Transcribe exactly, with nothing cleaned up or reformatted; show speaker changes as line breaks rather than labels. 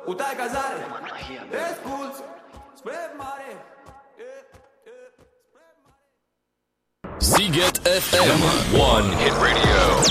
Utai cazare, asculți, spre mare.
Ziget F M. Number one hit radio.